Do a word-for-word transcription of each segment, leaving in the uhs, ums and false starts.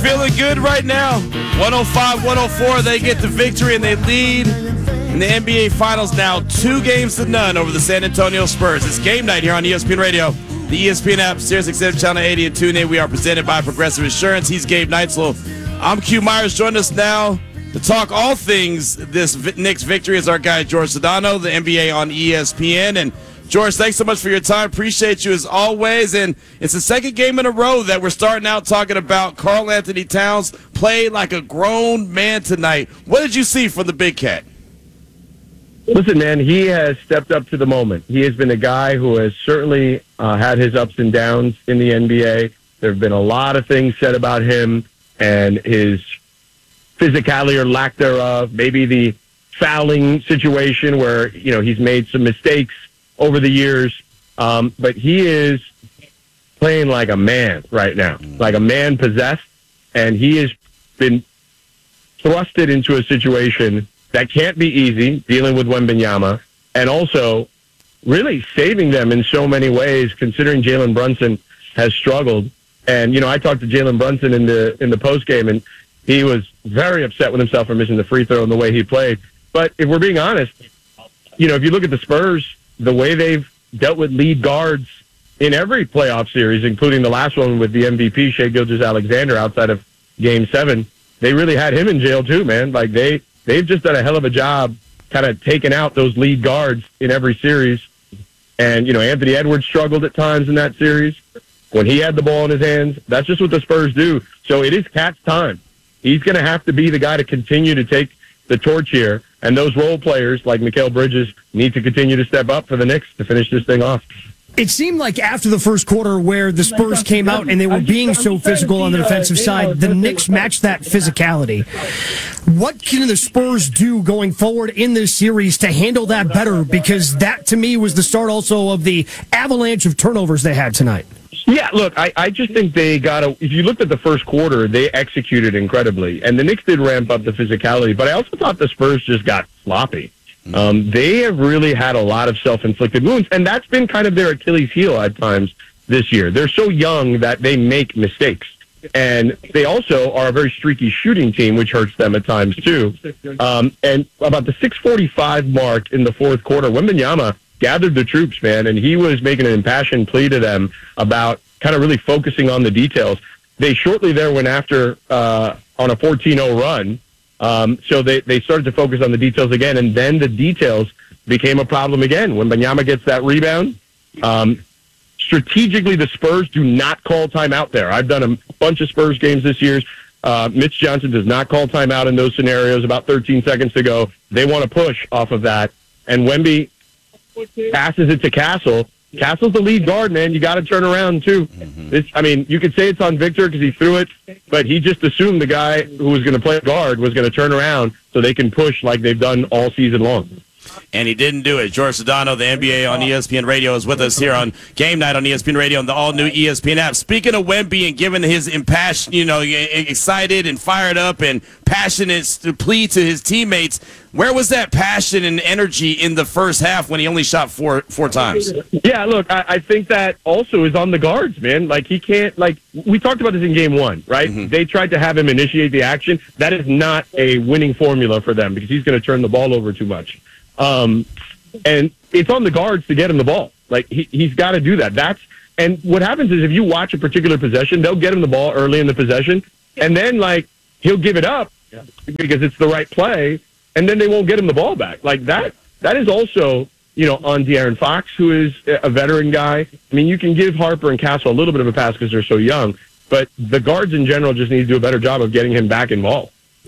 feeling good right now. one oh five one oh four, they get the victory and they lead in the N B A Finals now, two games to none over the San Antonio Spurs. It's game night here on E S P N Radio, the E S P N app, Sirius X M Channel eighty, and TuneIn. We are presented by Progressive Insurance. He's Gabe Neitzel. I'm Q Myers. Join us now to talk all things this Knicks victory is our guy George Sedano, the N B A on E S P N. And George, thanks so much for your time. Appreciate you as always. And it's the second game in a row that we're starting out talking about Karl Anthony Towns played like a grown man tonight. What did you see from the big cat? Listen, man, he has stepped up to the moment. He has been a guy who has certainly uh, had his ups and downs in the N B A. There have been a lot of things said about him and his physicality or lack thereof, maybe the fouling situation where, you know, he's made some mistakes over the years. Um, but he is playing like a man right now, like a man possessed, and he has been thrusted into a situation that can't be easy, dealing with Wembanyama, and also really saving them in so many ways, considering Jalen Brunson has struggled. And, you know, I talked to Jalen Brunson in the in the postgame, and he was very upset with himself for missing the free throw and the way he played. But if we're being honest, you know, if you look at the Spurs, the way they've dealt with lead guards in every playoff series, including the last one with the M V P, Shai Gilgeous-Alexander, outside of Game seven, they really had him in jail too, man. Like, they, they've just done a hell of a job kind of taking out those lead guards in every series. And, you know, Anthony Edwards struggled at times in that series when he had the ball in his hands. That's just what the Spurs do. So it is Cat's time. He's going to have to be the guy to continue to take the torch here. And those role players like Mikal Bridges need to continue to step up for the Knicks to finish this thing off. It seemed like after the first quarter where the Spurs came out and they were being so physical on the defensive side, the Knicks matched that physicality. What can the Spurs do going forward in this series to handle that better? Because that, to me, was the start also of the avalanche of turnovers they had tonight. Yeah, look, I, I just think they got to, if you looked at the first quarter, they executed incredibly. And the Knicks did ramp up the physicality, but I also thought the Spurs just got sloppy. Um, they have really had a lot of self-inflicted wounds, and that's been kind of their Achilles heel at times this year. They're so young that they make mistakes. And they also are a very streaky shooting team, which hurts them at times too. Um, and about the six forty-five mark in the fourth quarter, Wembanyama gathered the troops, man, and he was making an impassioned plea to them about kind of really focusing on the details. They shortly there went after uh, on a fourteen oh run, um, so they, they started to focus on the details again, and then the details became a problem again. When Wembanyama gets that rebound, um, strategically the Spurs do not call timeout there. I've done a bunch of Spurs games this year. Uh, Mitch Johnson does not call timeout in those scenarios. About thirteen seconds to go, they want to push off of that, and Wemby passes it to Castle. Castle's the lead guard, man. You got to turn around, too. Mm-hmm. It's, I mean, you could say it's on Victor because he threw it, but he just assumed the guy who was going to play guard was going to turn around so they can push like they've done all season long. And he didn't do it. George Sedano, the N B A on E S P N Radio, is with us here on Game Night on E S P N Radio and the all-new E S P N app. Speaking of Wemby and giving his impassioned, you know, excited and fired up and passionate plea to his teammates, where was that passion and energy in the first half when he only shot four four times? Yeah, look, I, I think that also is on the guards, man. Like, he can't, like, we talked about this in game one, right? Mm-hmm. They tried to have him initiate the action. That is not a winning formula for them because he's going to turn the ball over too much. Um, and it's on the guards to get him the ball. Like, he, he's got to do that. That's, and what happens is if you watch a particular possession, they'll get him the ball early in the possession, and then, like, he'll give it up because it's the right play, and then they won't get him the ball back. Like, that, that is also, you know, on De'Aaron Fox, who is a veteran guy. I mean, you can give Harper and Castle a little bit of a pass because they're so young, but the guards in general just need to do a better job of getting him back involved.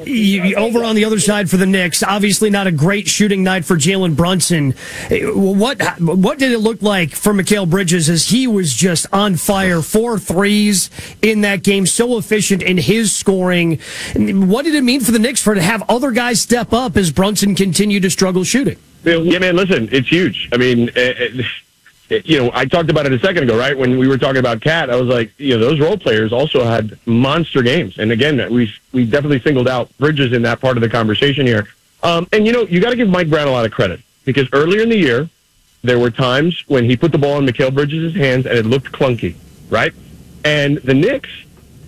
Over on the other side for the Knicks, obviously not a great shooting night for Jalen Brunson. What what did it look like for Mikal Bridges as he was just on fire? Four threes in that game, so efficient in his scoring. What did it mean for the Knicks for to have other guys step up as Brunson continued to struggle shooting? Yeah, man, listen, it's huge. I mean, it, it, you know, I talked about it a second ago, right? When we were talking about Cat, I was like, you know, those role players also had monster games. And again, we we definitely singled out Bridges in that part of the conversation here. Um, and, you know, you got to give Mike Brown a lot of credit because earlier in the year, there were times when he put the ball in Mikal Bridges' hands and it looked clunky, right? And the Knicks,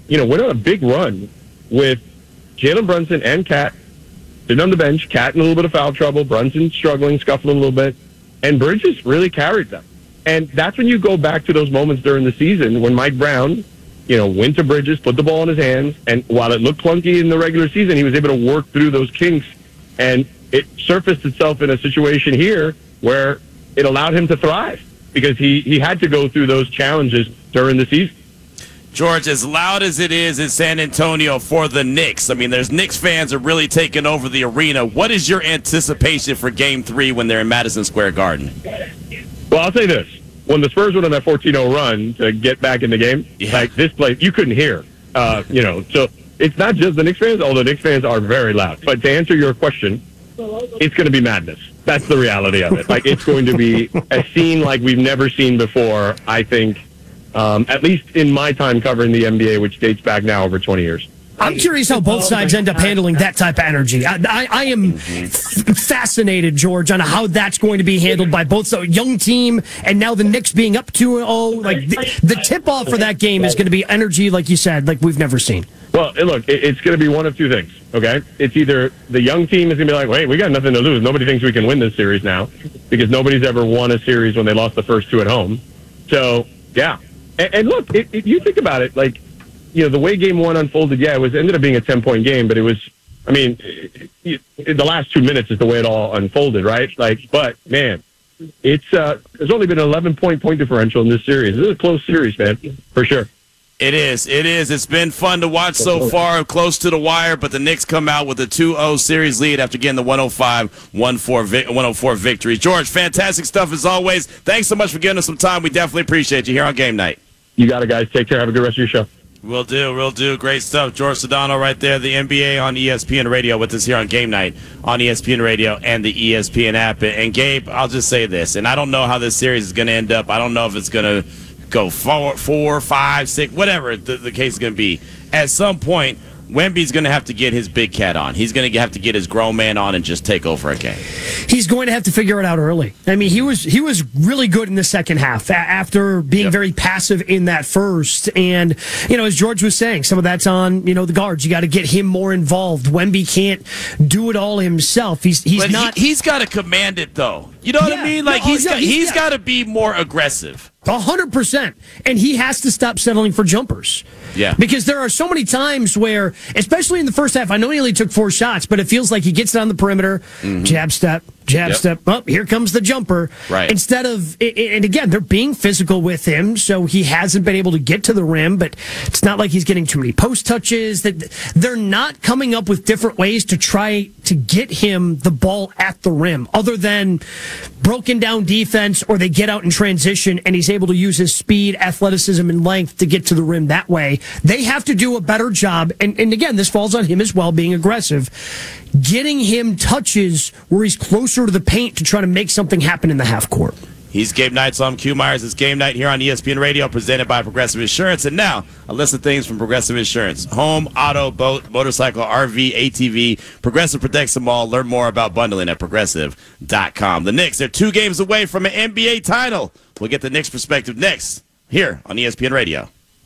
you know, went on a big run with Jalen Brunson and Cat sitting on the bench. Cat in a little bit of foul trouble. Brunson struggling, scuffling a little bit. And Bridges really carried them. And that's when you go back to those moments during the season when Mike Brown, you know, went to Bridges, put the ball in his hands, and while it looked clunky in the regular season, he was able to work through those kinks, and it surfaced itself in a situation here where it allowed him to thrive because he, he had to go through those challenges during the season. George, as loud as it is in San Antonio for the Knicks, I mean, there's Knicks fans are really taking over the arena. What is your anticipation for Game three when they're in Madison Square Garden? Well, I'll say this. When the Spurs went on that fourteen oh run to get back in the game, yeah. like this place, you couldn't hear. Uh, you know, so it's not just the Knicks fans, although Knicks fans are very loud. But to answer your question, it's going to be madness. That's the reality of it. Like, it's going to be a scene like we've never seen before, I think, um, at least in my time covering the N B A, which dates back now over twenty years. I'm curious how both sides end up handling that type of energy. I, I, I am f- fascinated, George, on how that's going to be handled by both the young team and now the Knicks being up two oh. Like the, the tip-off for that game is going to be energy, like you said, like we've never seen. Well, look, it's going to be one of two things, okay? It's either the young team is going to be like, wait, we got nothing to lose. Nobody thinks we can win this series now because nobody's ever won a series when they lost the first two at home. So, yeah. And, and look, if, if you think about it, like, you know, the way game one unfolded, yeah, it was ended up being a ten-point game, but it was, I mean, it, it, the last two minutes is the way it all unfolded, right? Like, but, man, it's, uh, there's only been an eleven-point point differential in this series. This is a close series, man, for sure. It is. It is. It's been fun to watch so far, close to the wire, but the Knicks come out with a two oh series lead after getting the one oh five one oh four victory. George, fantastic stuff as always. Thanks so much for giving us some time. We definitely appreciate you here on Game Night. You got it, guys. Take care. Have a good rest of your show. Will do, will do. Great stuff. George Sedano right there, the N B A on E S P N Radio with us here on Game Night on E S P N Radio and the E S P N app. And Gabe, I'll just say this, and I don't know how this series is going to end up. I don't know if it's going to go four, four, five, six, whatever the, the case is going to be. At some point, Wemby's going to have to get his big cat on. He's going to have to get his grown man on and just take over a game. He's going to have to figure it out early. I mean, he was he was really good in the second half after being yep. very passive in that first. And, you know, as George was saying, some of that's on, you know, the guards. You got to get him more involved. Wemby can't do it all himself. He's he's but not. He, he's got to command it, though. You know what yeah, I mean? Like, no, he's, no, got, he's, he's got to be more aggressive. A hundred percent. And he has to stop settling for jumpers. Yeah. Because there are so many times where, especially in the first half, I know he only took four shots, but it feels like he gets it on the perimeter, mm-hmm. jab step, jab yep. step, oh, here comes the jumper. Right. Instead of, and again, they're being physical with him, so he hasn't been able to get to the rim, but it's not like he's getting too many post touches. That they're not coming up with different ways to try to get him the ball at the rim, other than broken down defense, or they get out in transition and he's able to use his speed, athleticism, and length to get to the rim that way. They have to do a better job, and, and again, this falls on him as well, being aggressive, getting him touches where he's closer to the paint to try to make something happen in the half court. He's Gabe Knight, so I'm Q Myers. It's Game Night here on E S P N Radio, presented by Progressive Insurance. And now, a list of things from Progressive Insurance. Home, auto, boat, motorcycle, R V, A T V. Progressive protects them all. Learn more about bundling at progressive dot com. The Knicks, they're two games away from an N B A title. We'll get the Knicks perspective next, here on E S P N Radio.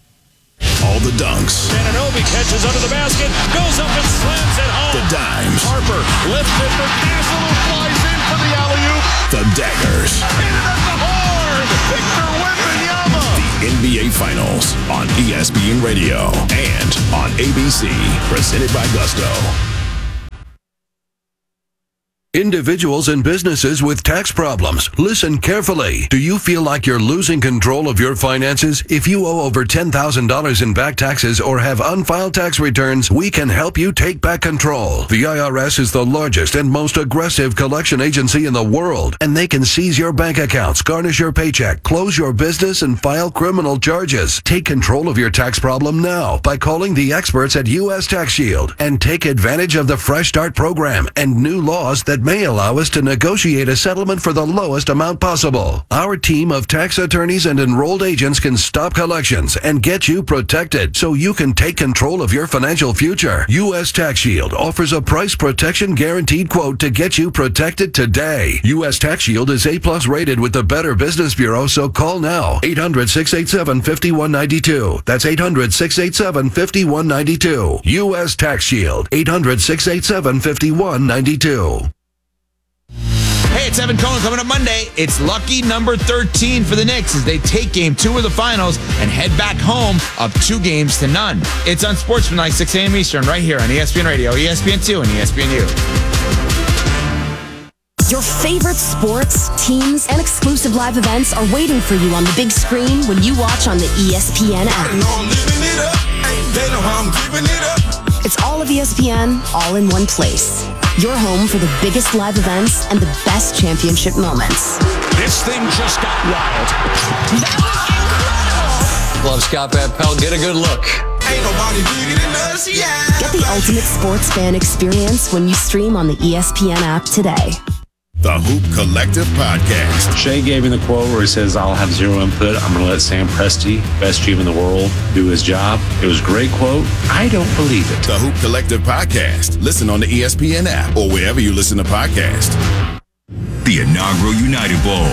All the dunks. Anunoby catches under the basket, goes up and slams it home. The dimes. Harper lifts it, but Dazzle flies in for the alley-oop. The daggers. Hit it at the horn. Victor Wembanyama. The N B A Finals on E S P N Radio and on A B C. Presented by Gusto. Individuals and businesses with tax problems, listen carefully. Do you feel like you're losing control of your finances? If you owe over ten thousand dollars in back taxes or have unfiled tax returns, we can help you take back control. The I R S is the largest and most aggressive collection agency in the world, and they can seize your bank accounts, garnish your paycheck, close your business, and file criminal charges. Take control of your tax problem now by calling the experts at U S Tax Shield and take advantage of the Fresh Start program and new laws that may allow us to negotiate a settlement for the lowest amount possible. Our team of tax attorneys and enrolled agents can stop collections and get you protected so you can take control of your financial future. U S Tax Shield offers a price protection guaranteed quote to get you protected today. U S Tax Shield is A plus rated with the Better Business Bureau, so call now. eight hundred, six eight seven, five one nine two. That's eight hundred, six eight seven, five one nine two. U S Tax Shield. eight hundred, six eight seven, five one nine two. Hey, it's Evan Cohen coming up Monday. It's lucky number thirteen for the Knicks as they take game two of the finals and head back home up two games to none. It's on Sportsman six a.m. Eastern right here on E S P N Radio, E S P N two, and E S P N U. Your favorite sports, teams, and exclusive live events are waiting for you on the big screen when you watch on the E S P N app. It's all of E S P N, all in one place. Your home for the biggest live events and the best championship moments. This thing just got wild. That was incredible! Love Scott Van Pelt. Get a good look. Ain't nobody bigger than us, yeah. Get the ultimate sports fan experience when you stream on the E S P N app today. The Hoop Collective Podcast. Shay gave me the quote where he says, I'll have zero input. I'm going to let Sam Presti, best G M in the world, do his job. It was a great quote. I don't believe it. The Hoop Collective Podcast. Listen on the E S P N app or wherever you listen to podcasts. The inaugural United Bowl.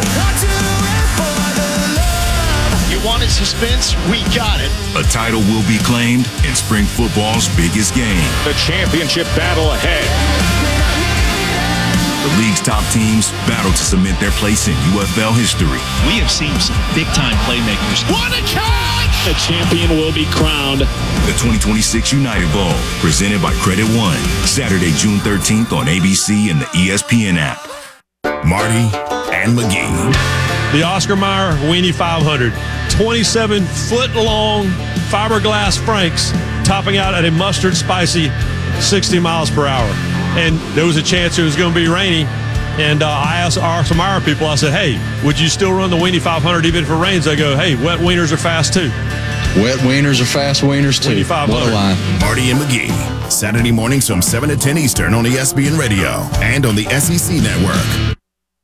You wanted suspense? We got it. A title will be claimed in spring football's biggest game. The championship battle ahead. The league's top teams battle to cement their place in U F L history. We have seen some big-time playmakers. What a catch! A champion will be crowned. The twenty twenty-six United Bowl, presented by Credit One. Saturday, June thirteenth on A B C and the E S P N app. Marty and McGee. The Oscar Mayer Weenie five hundred. twenty-seven foot long fiberglass Franks, topping out at a mustard spicy sixty miles per hour. And there was a chance it was going to be rainy. And uh, I asked our some Mayer people, I said, hey, would you still run the Weenie five hundred even if it rains? They go, hey, wet wieners are fast too. Wet wieners are fast wieners too. What a line. Marty and McGee. Saturday mornings from seven to ten Eastern on E S P N Radio and on the S E C Network.